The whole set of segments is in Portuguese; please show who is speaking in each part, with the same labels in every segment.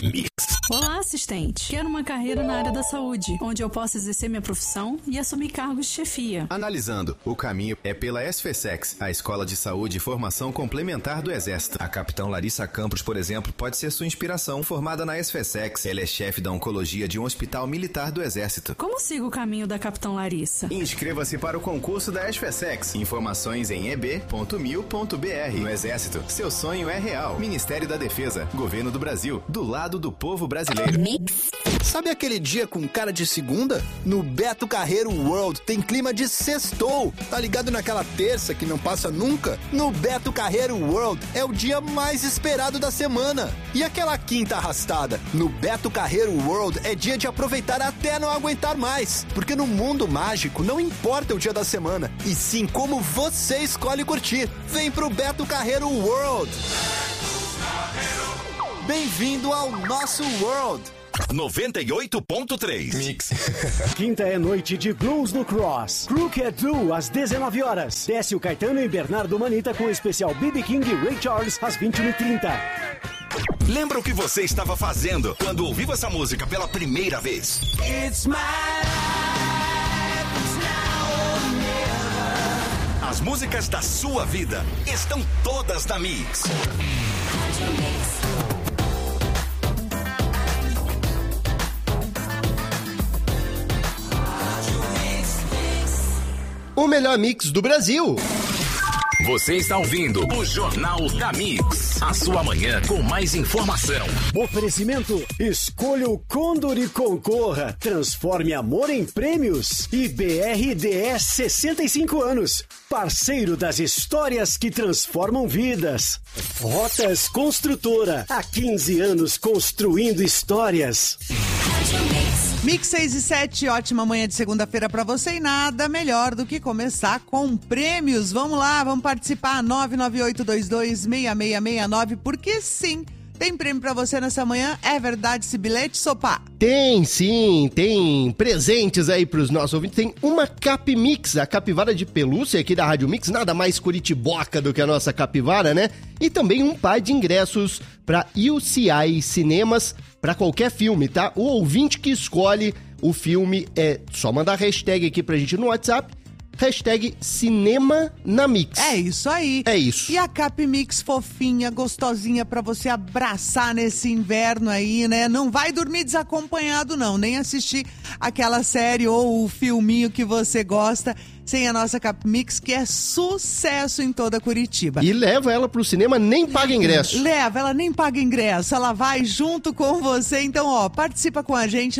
Speaker 1: Mix.
Speaker 2: Olá, assistente. Quero uma carreira na área da saúde, onde eu possa exercer minha profissão e assumir cargos de chefia.
Speaker 3: Analisando, o caminho é pela SFSEX, a Escola de Saúde e Formação Complementar do Exército. A capitã Larissa Campos, por exemplo, pode ser sua inspiração. Formada na SFSEX, ela é chefe da oncologia de um hospital militar do Exército.
Speaker 2: Como sigo o caminho da capitã Larissa?
Speaker 3: Inscreva-se para o concurso da SFSEX. Informações em eb.mil.br. No Exército, seu sonho é real. Ministério da Defesa, Governo do Brasil, do lado do povo brasileiro.
Speaker 4: Mix. Sabe aquele dia com cara de segunda? No Beto Carreiro World tem clima de sextou. Tá ligado naquela terça que não passa nunca? No Beto Carreiro World é o dia mais esperado da semana. E aquela quinta arrastada? No Beto Carreiro World é dia de aproveitar até não aguentar mais. Porque no mundo mágico não importa o dia da semana, e sim como você escolhe curtir. Vem pro Beto Carreiro World. Bem-vindo ao nosso World.
Speaker 1: 98.3
Speaker 5: Mix.
Speaker 6: Quinta é noite de blues no Cross. Crooked Do, às 19 horas. Décio Caetano e Bernardo Manita com o especial B.B. King e Ray Charles, às 21h30.
Speaker 1: Lembra o que você estava fazendo quando ouviu essa música pela primeira vez?
Speaker 7: It's my life, it's now or never.
Speaker 1: As músicas da sua vida estão todas na Mix.
Speaker 5: O melhor mix do Brasil.
Speaker 1: Você está ouvindo o Jornal da Mix. A sua manhã com mais informação.
Speaker 6: Oferecimento: escolha o Condor e concorra. Transforme amor em prêmios. E BRDS 65 anos. Parceiro das histórias que transformam vidas. Rotas Construtora. Há 15 anos construindo histórias.
Speaker 8: Mix 6 e 7, ótima manhã de segunda-feira pra você e nada melhor do que começar com prêmios. Vamos lá, vamos participar, 998226669, porque sim, tem prêmio pra você nessa manhã. É verdade esse bilhete, Sopa?
Speaker 5: Tem sim, tem presentes aí pros nossos ouvintes. Tem uma Cap Mix, a capivara de pelúcia aqui da Rádio Mix, nada mais curitiboca do que a nossa capivara, né? E também um par de ingressos pra UCI Cinemas, pra qualquer filme, tá? O ouvinte que escolhe o filme é só mandar hashtag aqui pra gente no WhatsApp, hashtag Cinema na Mix.
Speaker 8: É isso aí.
Speaker 5: É isso.
Speaker 8: E a Cap Mix fofinha, gostosinha pra você abraçar nesse inverno aí, né? Não vai dormir desacompanhado não, nem assistir aquela série ou o filminho que você gosta sem a nossa Cap Mix, que é sucesso em toda Curitiba.
Speaker 5: E leva ela pro cinema, nem paga ingresso.
Speaker 8: Leva, ela nem paga ingresso, ela vai junto com você. Então, ó, participa com a gente,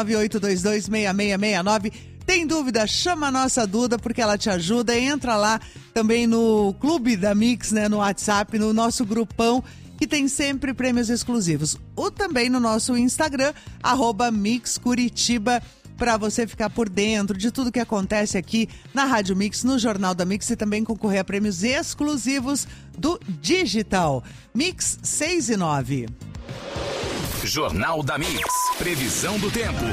Speaker 8: 998226669. Tem dúvida? Chama a nossa Duda, porque ela te ajuda. Entra lá também no Clube da Mix, né, no WhatsApp, no nosso grupão, que tem sempre prêmios exclusivos. Ou também no nosso Instagram, @MixCuritiba, para você ficar por dentro de tudo que acontece aqui na Rádio Mix, no Jornal da Mix, e também concorrer a prêmios exclusivos do Digital. Mix 6 e 9.
Speaker 1: Jornal da Mix. Previsão do tempo.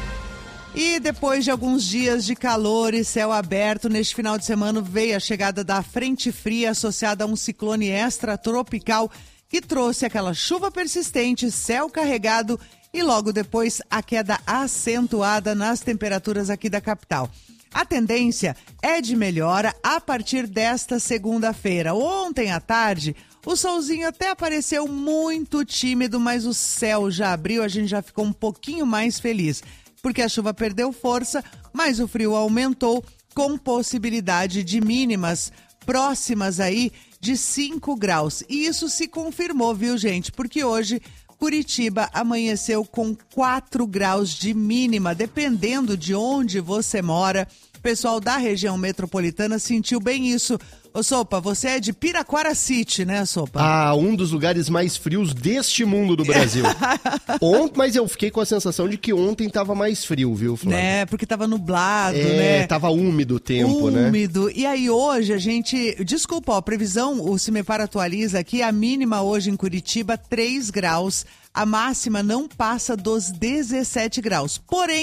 Speaker 8: E depois de alguns dias de calor e céu aberto, neste final de semana veio a chegada da frente fria associada a um ciclone extratropical que trouxe aquela chuva persistente, céu carregado e logo depois a queda acentuada nas temperaturas aqui da capital. A tendência é de melhora a partir desta segunda-feira. Ontem à tarde, o solzinho até apareceu muito tímido, mas o céu já abriu, a gente já ficou um pouquinho mais feliz, porque a chuva perdeu força, mas o frio aumentou, com possibilidade de mínimas próximas aí de 5 graus. E isso se confirmou, viu, gente? Porque hoje Curitiba amanheceu com 4 graus de mínima, dependendo de onde você mora. O pessoal da região metropolitana sentiu bem isso. Ô, Sopa, você é de Piraquara-City, né, Sopa?
Speaker 5: Ah, um dos lugares mais frios deste mundo do Brasil. Mas eu fiquei com a sensação de que ontem tava mais frio, viu, Flávia?
Speaker 8: Né, porque tava nublado, né?
Speaker 5: Tava úmido o tempo, né?
Speaker 8: Úmido. E aí hoje a gente... Desculpa, ó, a previsão, o Cimepar atualiza aqui, a mínima hoje em Curitiba, 3 graus. A máxima não passa dos 17 graus. Porém,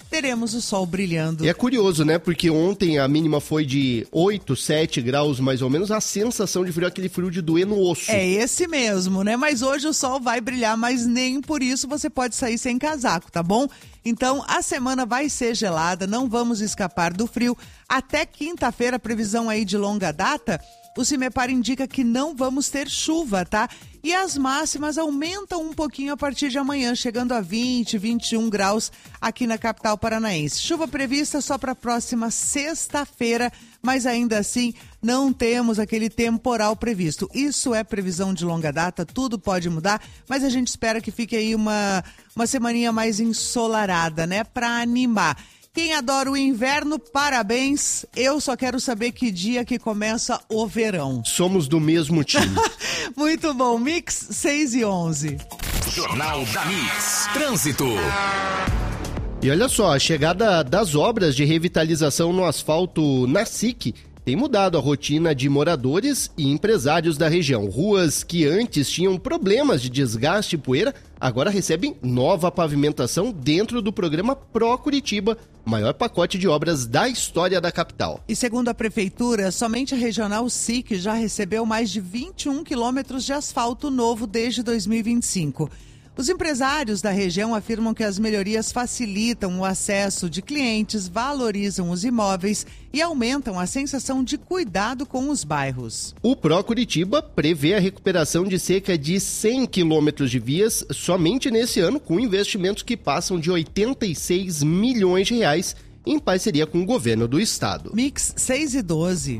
Speaker 8: teremos o sol brilhando.
Speaker 5: E é curioso, né? Porque ontem a mínima foi de 8, 7 graus mais ou menos. A sensação de frio é aquele frio de doer no osso.
Speaker 8: É esse mesmo, né? Mas hoje o sol vai brilhar, mas nem por isso você pode sair sem casaco, tá bom? Então, a semana vai ser gelada, não vamos escapar do frio. Até quinta-feira, previsão aí de longa data, o CIMEPAR indica que não vamos ter chuva, tá? E as máximas aumentam um pouquinho a partir de amanhã, chegando a 20, 21 graus aqui na capital paranaense. Chuva prevista só para a próxima sexta-feira, mas ainda assim não temos aquele temporal previsto. Isso é previsão de longa data, tudo pode mudar, mas a gente espera que fique aí uma semaninha mais ensolarada, né? Para animar. Quem adora o inverno, parabéns. Eu só quero saber que dia que começa o verão.
Speaker 5: Somos do mesmo time.
Speaker 8: Muito bom. Mix 6 e 11.
Speaker 1: Jornal da Mix. Trânsito.
Speaker 5: E olha só, a chegada das obras de revitalização no asfalto na SIC tem mudado a rotina de moradores e empresários da região. Ruas que antes tinham problemas de desgaste e poeira, agora recebem nova pavimentação dentro do programa Pro Curitiba, maior pacote de obras da história da capital.
Speaker 8: E segundo a prefeitura, somente a regional SIC já recebeu mais de 21 quilômetros de asfalto novo desde 2025. Os empresários da região afirmam que as melhorias facilitam o acesso de clientes, valorizam os imóveis e aumentam a sensação de cuidado com os bairros.
Speaker 5: O Pro Curitiba prevê a recuperação de cerca de 100 quilômetros de vias somente nesse ano, com investimentos que passam de 86 milhões de reais em parceria com o governo do estado.
Speaker 8: Mix 6 e 12.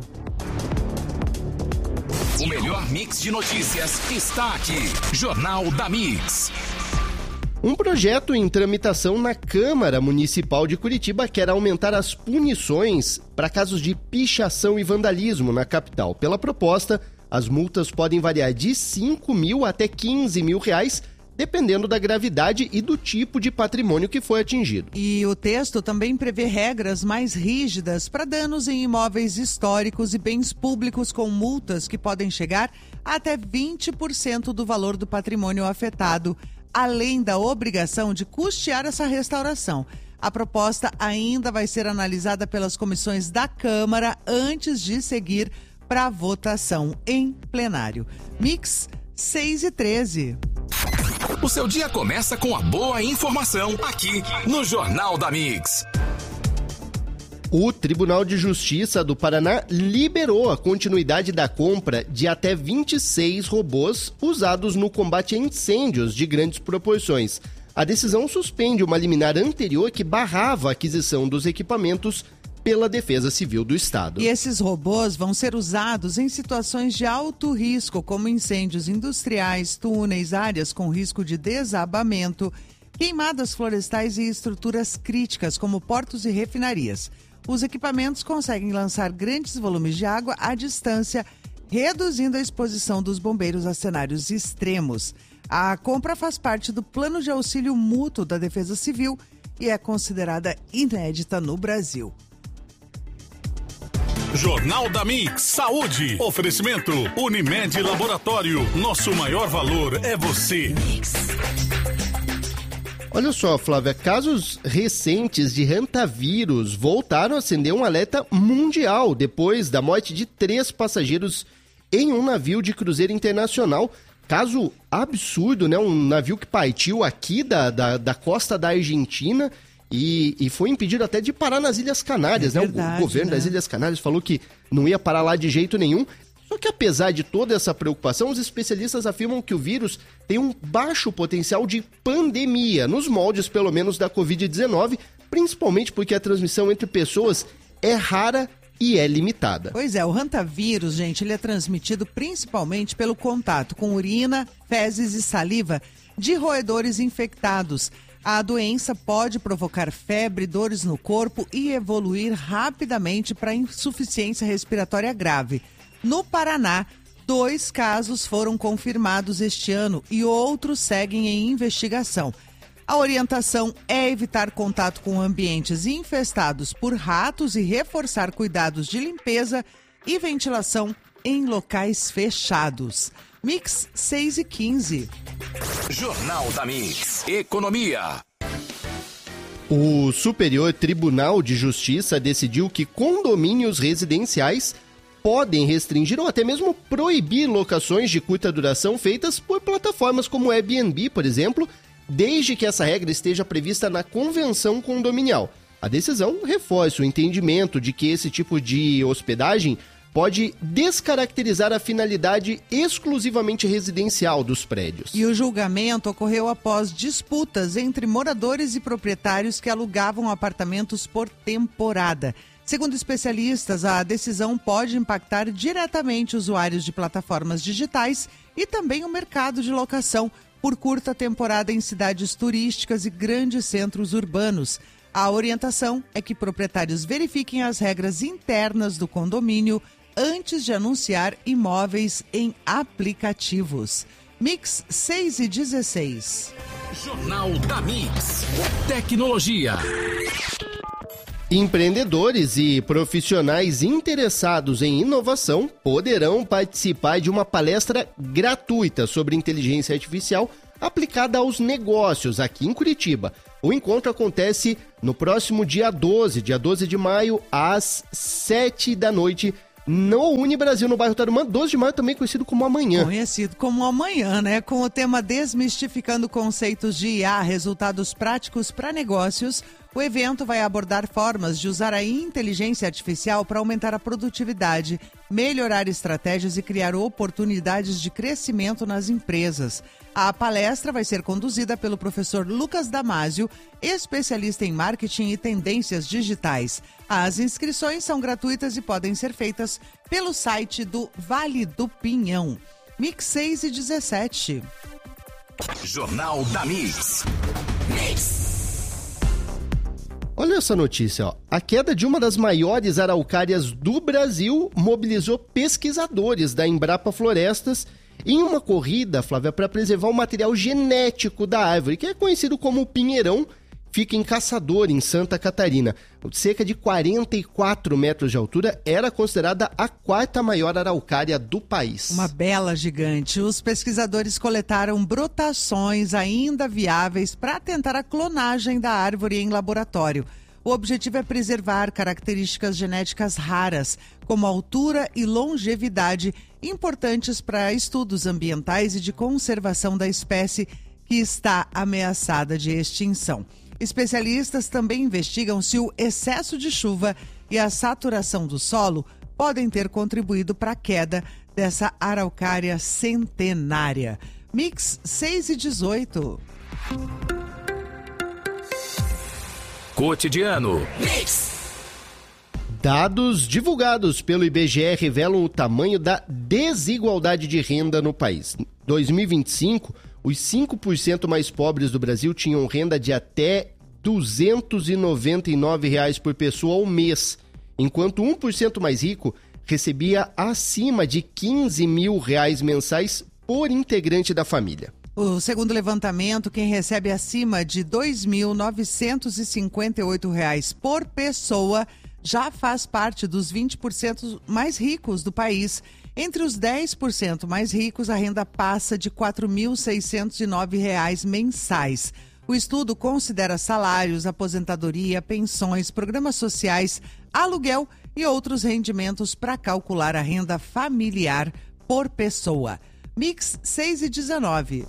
Speaker 1: O melhor mix de notícias está aqui. Jornal da Mix.
Speaker 5: Um projeto em tramitação na Câmara Municipal de Curitiba quer aumentar as punições para casos de pichação e vandalismo na capital. Pela proposta, as multas podem variar de 5 mil até 15 mil reais, dependendo da gravidade e do tipo de patrimônio que foi atingido.
Speaker 8: E o texto também prevê regras mais rígidas para danos em imóveis históricos e bens públicos, com multas que podem chegar até 20% do valor do patrimônio afetado, além da obrigação de custear essa restauração. A proposta ainda vai ser analisada pelas comissões da Câmara antes de seguir para votação em plenário. Mix 6 e 13.
Speaker 1: O seu dia começa com a boa informação aqui no Jornal da Mix.
Speaker 5: O Tribunal de Justiça do Paraná liberou a continuidade da compra de até 26 robôs usados no combate a incêndios de grandes proporções. A decisão suspende uma liminar anterior que barrava a aquisição dos equipamentos pela Defesa Civil do Estado.
Speaker 8: E esses robôs vão ser usados em situações de alto risco, como incêndios industriais, túneis, áreas com risco de desabamento, queimadas florestais e estruturas críticas, como portos e refinarias. Os equipamentos conseguem lançar grandes volumes de água à distância, reduzindo a exposição dos bombeiros a cenários extremos. A compra faz parte do Plano de Auxílio Mútuo da Defesa Civil e é considerada inédita no Brasil.
Speaker 9: Jornal da Mix, saúde, oferecimento, Unimed Laboratório, nosso maior valor é você.
Speaker 5: Olha só, Flávia, casos recentes de hantavírus voltaram a acender um alerta mundial depois da morte de 3 passageiros em um navio de cruzeiro internacional. Caso absurdo, né? Um navio que partiu aqui da costa da Argentina e foi impedido até de parar nas Ilhas Canárias, né? O governo das Ilhas Canárias falou que não ia parar lá de jeito nenhum. Só que apesar de toda essa preocupação, os especialistas afirmam que o vírus tem um baixo potencial de pandemia, nos moldes pelo menos da Covid-19, principalmente porque a transmissão entre pessoas é rara e é limitada.
Speaker 8: Pois é, o hantavírus, gente, ele é transmitido principalmente pelo contato com urina, fezes e saliva de roedores infectados. A doença pode provocar febre, dores no corpo e evoluir rapidamente para insuficiência respiratória grave. No Paraná, 2 casos foram confirmados este ano e outros seguem em investigação. A orientação é evitar contato com ambientes infestados por ratos e reforçar cuidados de limpeza e ventilação em locais fechados. Mix 6 e 15.
Speaker 1: Jornal da Mix. Economia.
Speaker 5: O Superior Tribunal de Justiça decidiu que condomínios residenciais podem restringir ou até mesmo proibir locações de curta duração feitas por plataformas como Airbnb, por exemplo, desde que essa regra esteja prevista na convenção condominial. A decisão reforça o entendimento de que esse tipo de hospedagem pode descaracterizar a finalidade exclusivamente residencial dos prédios.
Speaker 8: E o julgamento ocorreu após disputas entre moradores e proprietários que alugavam apartamentos por temporada. Segundo especialistas, a decisão pode impactar diretamente usuários de plataformas digitais e também o mercado de locação por curta temporada em cidades turísticas e grandes centros urbanos. A orientação é que proprietários verifiquem as regras internas do condomínio antes de anunciar imóveis em aplicativos. Mix 6:16.
Speaker 1: Jornal da Mix. Tecnologia.
Speaker 5: Empreendedores e profissionais interessados em inovação poderão participar de uma palestra gratuita sobre inteligência artificial aplicada aos negócios aqui em Curitiba. O encontro acontece no próximo dia 12 de maio, às 7h, no Unibrasil, no bairro Tarumã. 12 de maio, também conhecido como amanhã.
Speaker 8: Conhecido como amanhã, né? Com o tema Desmistificando Conceitos de IA, Resultados Práticos para Negócios. O evento vai abordar formas de usar a inteligência artificial para aumentar a produtividade, melhorar estratégias e criar oportunidades de crescimento nas empresas. A palestra vai ser conduzida pelo professor Lucas Damasio, especialista em marketing e tendências digitais. As inscrições são gratuitas e podem ser feitas pelo site do Vale do Pinhão. Mix 6:17.
Speaker 1: Jornal da Mix.
Speaker 5: Olha essa notícia, ó. A queda de uma das maiores araucárias do Brasil mobilizou pesquisadores da Embrapa Florestas em uma corrida, Flávia, para preservar o material genético da árvore, que é conhecido como pinheirão, fica em Caçador, em Santa Catarina. Cerca de 44 metros de altura, era considerada a quarta maior araucária do país.
Speaker 8: Uma bela gigante. Os pesquisadores coletaram brotações ainda viáveis para tentar a clonagem da árvore em laboratório. O objetivo é preservar características genéticas raras, como altura e longevidade, importantes para estudos ambientais e de conservação da espécie que está ameaçada de extinção. Especialistas também investigam se o excesso de chuva e a saturação do solo podem ter contribuído para a queda dessa araucária centenária. Mix 6:18.
Speaker 1: Cotidiano.
Speaker 5: Dados divulgados pelo IBGE revelam o tamanho da desigualdade de renda no país. Em 2025, os 5% mais pobres do Brasil tinham renda de até R$ 299 por pessoa ao mês, enquanto 1% mais rico recebia acima de R$ 15 mil mensais por integrante da família.
Speaker 8: O segundo levantamento, quem recebe acima de R$ 2.958 por pessoa já faz parte dos 20% mais ricos do país. Entre os 10% mais ricos, a renda passa de R$ 4.609 mensais. O estudo considera salários, aposentadoria, pensões, programas sociais, aluguel e outros rendimentos para calcular a renda familiar por pessoa. Mix 6:19.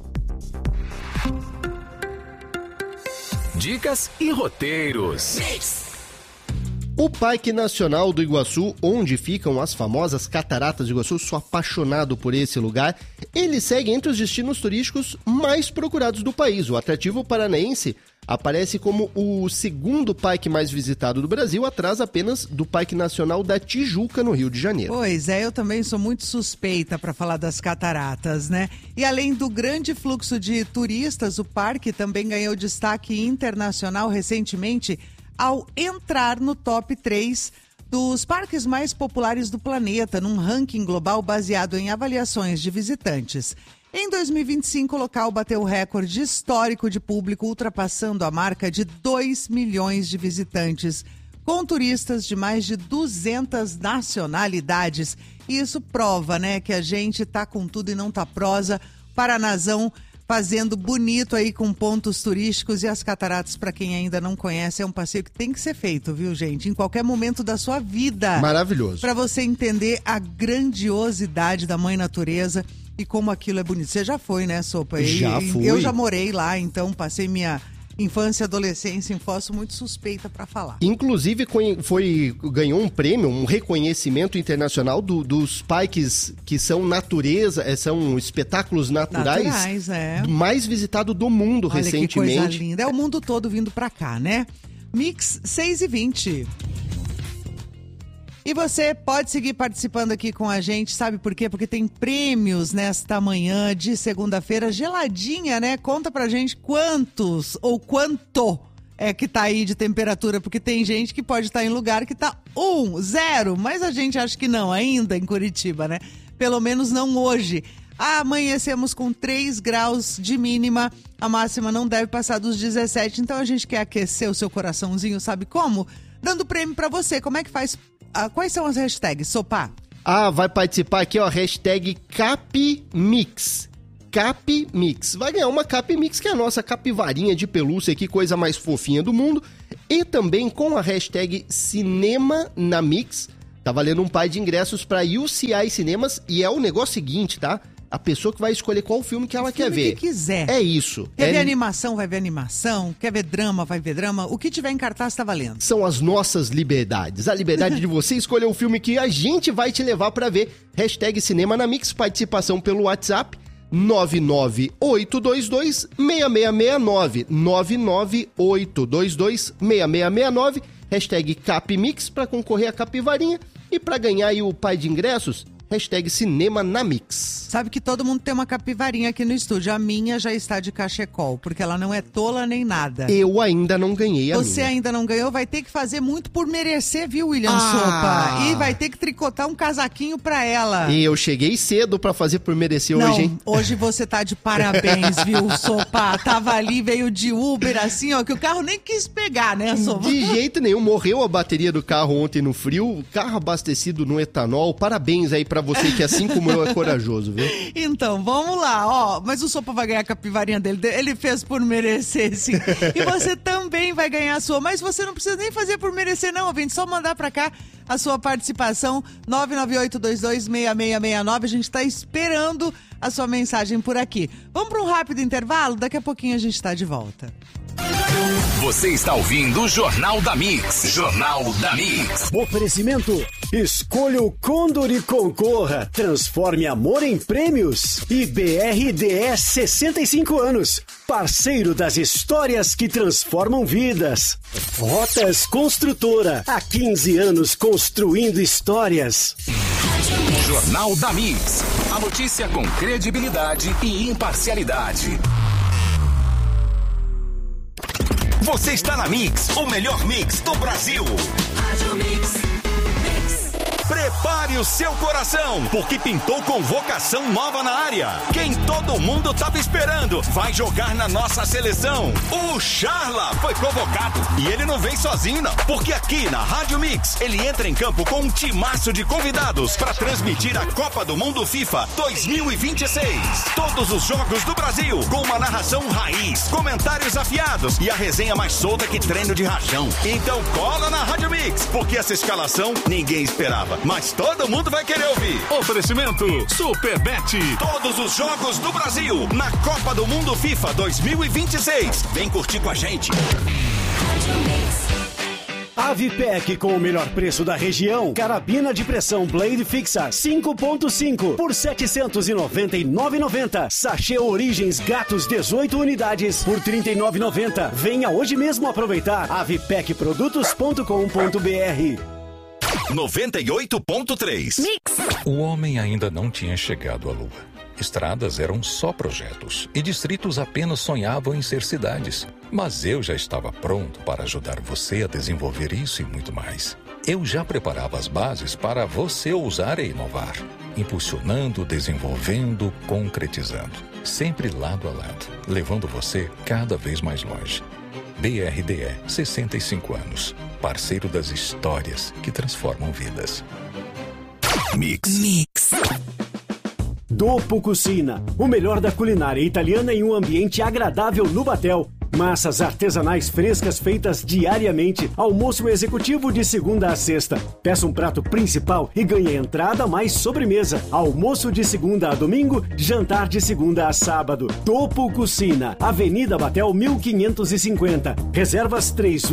Speaker 1: Dicas e roteiros.
Speaker 5: O Parque Nacional do Iguaçu, onde ficam as famosas Cataratas do Iguaçu, sou apaixonado por esse lugar, ele segue entre os destinos turísticos mais procurados do país. O atrativo paranaense aparece como o segundo parque mais visitado do Brasil, atrás apenas do Parque Nacional da Tijuca, no Rio de Janeiro.
Speaker 8: Pois é, eu também sou muito suspeita para falar das cataratas, né? E além do grande fluxo de turistas, o parque também ganhou destaque internacional recentemente ao entrar no top 3 dos parques mais populares do planeta, num ranking global baseado em avaliações de visitantes. Em 2025, o local bateu o recorde histórico de público, ultrapassando a marca de 2 milhões de visitantes, com turistas de mais de 200 nacionalidades. E isso prova, né, que a gente tá com tudo e não tá prosa. Paranazão fazendo bonito aí com pontos turísticos, e as cataratas, para quem ainda não conhece, é um passeio que tem que ser feito, viu, gente? Em qualquer momento da sua vida.
Speaker 5: Maravilhoso.
Speaker 8: Para você entender a grandiosidade da Mãe Natureza e como aquilo é bonito. Você já foi, né, Sopa?
Speaker 5: Já fui.
Speaker 8: Eu já morei lá, então passei minha infância e adolescência em Foz, muito suspeita para falar.
Speaker 5: Inclusive ganhou um prêmio, um reconhecimento internacional dos parques que são natureza, são espetáculos naturais mais visitado do mundo. Olha, recentemente.
Speaker 8: Que coisa linda. É o mundo todo vindo para cá, né? Mix 6h20. E você pode seguir participando aqui com a gente, sabe por quê? Porque tem prêmios nesta manhã de segunda-feira, geladinha, né? Conta pra gente quantos ou quanto é que tá aí de temperatura, porque tem gente que pode estar em lugar que tá 1, 0, mas a gente acha que não ainda em Curitiba, né? Pelo menos não hoje. Amanhecemos com 3 graus de mínima, a máxima não deve passar dos 17, então a gente quer aquecer o seu coraçãozinho, sabe como? Dando prêmio pra você. Como é que faz? Quais são as hashtags, Sopa?
Speaker 5: Vai participar aqui, ó, hashtag Capmix. Capmix. Vai ganhar uma Capmix, que é a nossa capivarinha de pelúcia aqui, coisa mais fofinha do mundo. E também com a hashtag Cinema na Mix, tá valendo um par de ingressos pra UCI Cinemas. E é o negócio seguinte, tá? A pessoa que vai escolher qual filme que ela quer ver.
Speaker 8: O que quiser.
Speaker 5: É isso.
Speaker 8: Quer ver animação, vai ver animação. Quer ver drama, vai ver drama. O que tiver em cartaz tá valendo.
Speaker 5: São as nossas liberdades. A liberdade de você escolher o filme que a gente vai te levar pra ver. Hashtag Cinema na Mix. Participação pelo WhatsApp 998226669. 998226669. Hashtag Capmix pra concorrer a capivarinha. E pra ganhar aí o par de ingressos, hashtag Cinema na Mix.
Speaker 8: Sabe que todo mundo tem uma capivarinha aqui no estúdio. A minha já está de cachecol, porque ela não é tola nem nada.
Speaker 5: Eu ainda não ganhei a minha.
Speaker 8: Você ainda não ganhou, vai ter que fazer muito por merecer, viu, William Sopa? E vai ter que tricotar um casaquinho pra ela.
Speaker 5: E eu cheguei cedo pra fazer por merecer hoje, hein?
Speaker 8: Hoje você tá de parabéns, viu, Sopa? Tava ali, veio de Uber, assim, ó, que o carro nem quis pegar, né, Sopa?
Speaker 5: De jeito nenhum. Morreu a bateria do carro ontem no frio, carro abastecido no etanol. Parabéns aí pra você que, assim como eu, é corajoso, viu?
Speaker 8: Então, vamos lá, ó. Mas o Sopa vai ganhar a capivarinha dele. Ele fez por merecer, sim. E você também vai ganhar a sua. Mas você não precisa nem fazer por merecer, não, ouvinte. Só mandar pra cá a sua participação. 998226669. A gente tá esperando a sua mensagem por aqui. Vamos para um rápido intervalo? Daqui a pouquinho a gente tá de volta.
Speaker 1: Você está ouvindo o Jornal da Mix. Jornal da Mix.
Speaker 6: Oferecimento: escolha o Condor e concorra. Transforme amor em prêmios. E BRDS 65 anos. Parceiro das histórias que transformam vidas. Rotas Construtora. Há 15 anos construindo histórias.
Speaker 1: Jornal da Mix. A notícia com credibilidade e imparcialidade. Você está na Mix, o melhor mix do Brasil. Prepare o seu coração, porque pintou convocação nova na área. Quem todo mundo estava esperando vai jogar na nossa seleção. O Charla foi convocado e ele não vem sozinho não, porque aqui na Rádio Mix ele entra em campo com um timaço de convidados para transmitir a Copa do Mundo FIFA 2026. Todos os jogos do Brasil com uma narração raiz, comentários afiados e a resenha mais solta que treino de rachão. Então cola na Rádio Mix, porque essa escalação ninguém esperava, mas todo mundo vai querer ouvir.
Speaker 9: Oferecimento Superbet.
Speaker 1: Todos os jogos do Brasil na Copa do Mundo FIFA 2026. Vem curtir com a gente.
Speaker 6: Avipec com o melhor preço da região. Carabina de pressão Blade Fixa 5.5 por R$ 799,90. Sachê Origens Gatos 18 unidades por R$ 39,90. Venha hoje mesmo aproveitar. avipecprodutos.com.br
Speaker 1: 98.3.
Speaker 10: O homem ainda não tinha chegado à Lua. Estradas eram só projetos e distritos apenas sonhavam em ser cidades. Mas eu já estava pronto para ajudar você a desenvolver isso e muito mais. Eu já preparava as bases para você ousar e inovar, impulsionando, desenvolvendo, concretizando, sempre lado a lado, levando você cada vez mais longe. BRDE, 65 anos. Parceiro das histórias que transformam vidas.
Speaker 1: Mix.
Speaker 6: Dopo Cucina, o melhor da culinária italiana em um ambiente agradável no Batel. Massas artesanais frescas feitas diariamente. Almoço executivo de segunda a sexta. Peça um prato principal e ganhe entrada mais sobremesa. Almoço de segunda a domingo, jantar de segunda a sábado. Dopo Cucina, Avenida Batel 1550. Reservas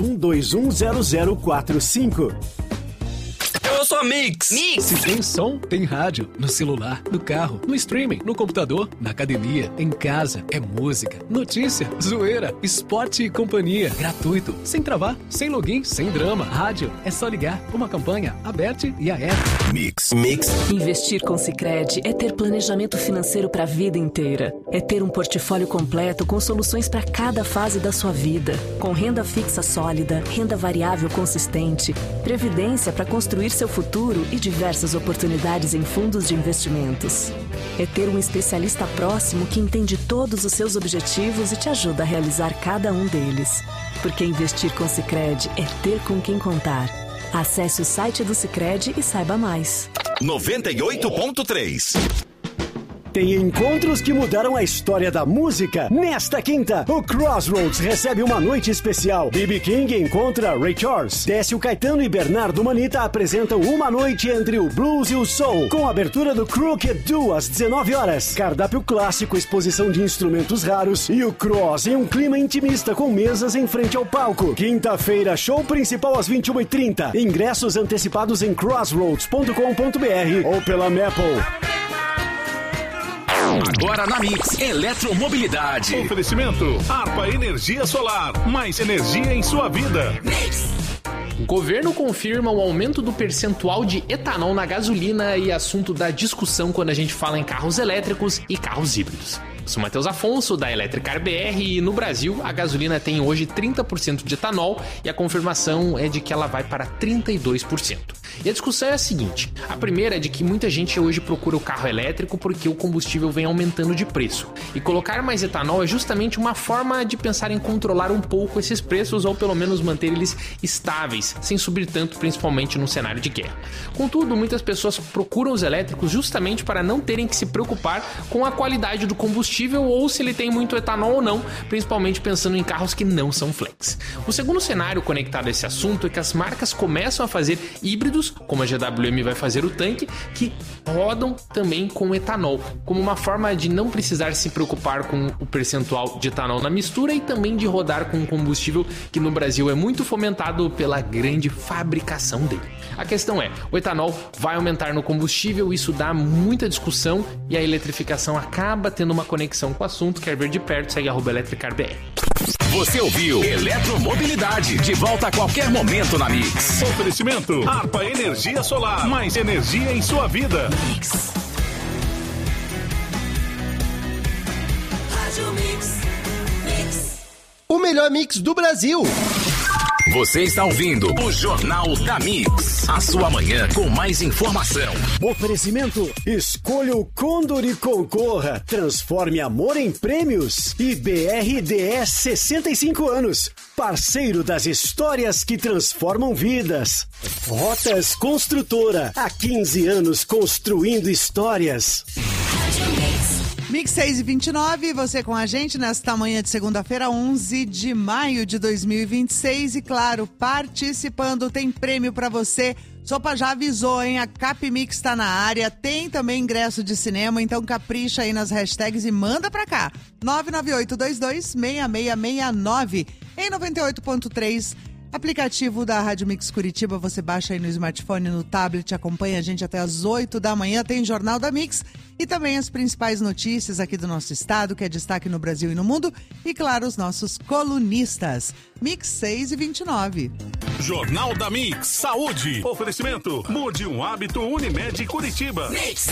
Speaker 6: 31210045.
Speaker 1: Eu sou a Mix.
Speaker 11: Se tem som, tem rádio. No celular, no carro, no streaming, no computador, na academia, em casa. É música, notícia, zoeira, esporte e companhia. Gratuito, sem travar, sem login, sem drama. Rádio, é só ligar. Uma campanha aberta e aberta.
Speaker 1: Mix.
Speaker 12: Investir com Sicredi é ter planejamento financeiro para a vida inteira. É ter um portfólio completo com soluções para cada fase da sua vida. Com renda fixa sólida, renda variável consistente, previdência para construir seu futuro e diversas oportunidades em fundos de investimentos. É ter um especialista próximo que entende todos os seus objetivos e te ajuda a realizar cada um deles. Porque investir com Sicredi é ter com quem contar. Acesse o site do Sicredi e saiba mais.
Speaker 1: 98.3.
Speaker 6: Tem encontros que mudaram a história da música. Nesta quinta, o Crossroads recebe uma noite especial. B.B. King encontra Ray Charles. Décio Caetano e Bernardo Manita apresentam uma noite entre o blues e o soul, com a abertura do Crooked Duo às 19 horas. Cardápio clássico, exposição de instrumentos raros e o Cross em um clima intimista com mesas em frente ao palco. Quinta-feira, show principal às 21h30. Ingressos antecipados em crossroads.com.br ou pela Maple.
Speaker 1: Agora na Mix, eletromobilidade.
Speaker 9: Oferecimento ARPA Energia Solar, mais energia em sua vida.
Speaker 13: O governo confirma o aumento do percentual de etanol na gasolina e assunto da discussão quando a gente fala em carros elétricos e carros híbridos. Eu sou Matheus Afonso, da Electricar BR, e no Brasil a gasolina tem hoje 30% de etanol e a confirmação é de que ela vai para 32%. E a discussão é a seguinte: a primeira é de que muita gente hoje procura o carro elétrico porque o combustível vem aumentando de preço. E colocar mais etanol é justamente uma forma de pensar em controlar um pouco esses preços ou pelo menos manter eles estáveis, sem subir tanto, principalmente no cenário de guerra. Contudo, muitas pessoas procuram os elétricos justamente para não terem que se preocupar com a qualidade do combustível ou se ele tem muito etanol ou não, principalmente pensando em carros que não são flex. O segundo cenário conectado a esse assunto é que as marcas começam a fazer híbridos, como a GWM vai fazer o tanque, que rodam também com etanol, como uma forma de não precisar se preocupar com o percentual de etanol na mistura e também de rodar com um combustível que no Brasil é muito fomentado pela grande fabricação dele. A questão é, o etanol vai aumentar no combustível, isso dá muita discussão e a eletrificação acaba tendo uma conexão com o assunto. Quer ver de perto? Segue @EletricarBR.
Speaker 1: Você ouviu Eletromobilidade, de volta a qualquer momento na Mix.
Speaker 9: Oferecimento ARPA Energia Solar, mais energia em sua vida.
Speaker 7: Mix. Rádio Mix. Mix.
Speaker 5: O melhor mix do Brasil.
Speaker 1: Você está ouvindo o Jornal da Mix, a sua manhã com mais informação.
Speaker 6: Oferecimento: escolha o Condor e concorra. Transforme amor em prêmios. E BRDS 65 anos, parceiro das histórias que transformam vidas. Rotas Construtora, há 15 anos construindo histórias.
Speaker 8: Mix 6h29, você com a gente nesta manhã de segunda-feira, 11 de maio de 2026. E claro, participando, tem prêmio pra você. Sopa já avisou, hein? A Capmix tá na área, tem também ingresso de cinema, então capricha aí nas hashtags e manda pra cá. 998226669 em 98.3. Aplicativo da Rádio Mix Curitiba, você baixa aí no smartphone, no tablet, acompanha a gente até as 8 da manhã, tem Jornal da Mix e também as principais notícias aqui do nosso estado, que é destaque no Brasil e no mundo, e claro, os nossos colunistas. Mix 6h29.
Speaker 9: Jornal da Mix, saúde. Oferecimento: mude um hábito, Unimed Curitiba. Mix.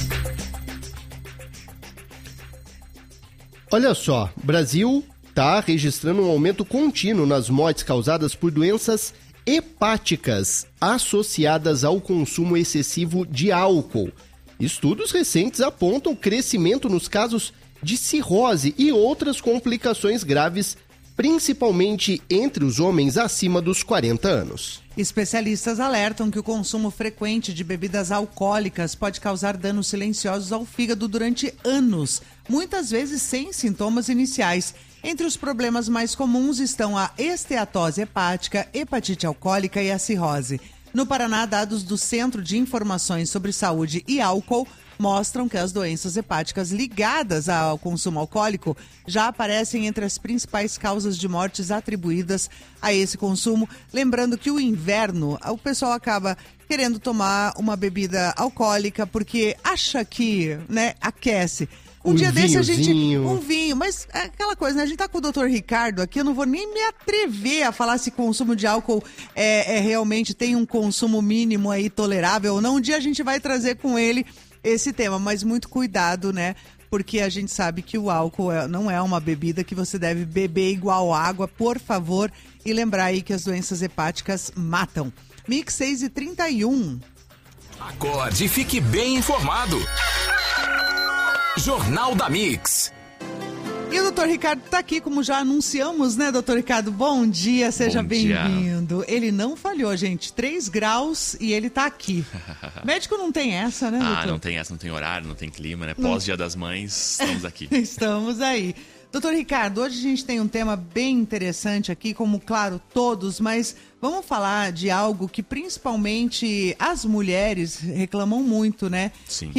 Speaker 5: Olha só, Brasil está registrando um aumento contínuo nas mortes causadas por doenças hepáticas associadas ao consumo excessivo de álcool. Estudos recentes apontam crescimento nos casos de cirrose e outras complicações graves principalmente entre os homens acima dos 40 anos.
Speaker 8: Especialistas alertam que o consumo frequente de bebidas alcoólicas pode causar danos silenciosos ao fígado durante anos, muitas vezes sem sintomas iniciais. Entre os problemas mais comuns estão a esteatose hepática, hepatite alcoólica e a cirrose. No Paraná, dados do Centro de Informações sobre Saúde e Álcool mostram que as doenças hepáticas ligadas ao consumo alcoólico já aparecem entre as principais causas de mortes atribuídas a esse consumo. Lembrando que o inverno, o pessoal acaba querendo tomar uma bebida alcoólica porque acha que, né, aquece. Um dia desse a gente... Um vinho, mas é aquela coisa, né? A gente tá com o Dr. Ricardo aqui, eu não vou nem me atrever a falar se consumo de álcool realmente tem um consumo mínimo aí tolerável ou não. Um dia a gente vai trazer com ele esse tema, mas muito cuidado, né? Porque a gente sabe que o álcool não é uma bebida que você deve beber igual água, por favor. E lembrar aí que as doenças hepáticas matam. Mix 6h31.
Speaker 1: Acorde e fique bem informado. Jornal da Mix.
Speaker 8: E o Dr. Ricardo tá aqui, como já anunciamos, né, Dr. Ricardo? Bom dia, seja bem-vindo. Ele não falhou, gente. 3 graus e ele tá aqui. Médico não tem essa, né, doutor?
Speaker 14: Não tem essa, não tem horário, não tem clima, né? Pós-Dia das Mães, estamos aqui.
Speaker 8: Estamos aí. Doutor Ricardo, hoje a gente tem um tema bem interessante aqui, como, claro, todos, mas vamos falar de algo que principalmente as mulheres reclamam muito, né?
Speaker 14: Sim.
Speaker 8: Que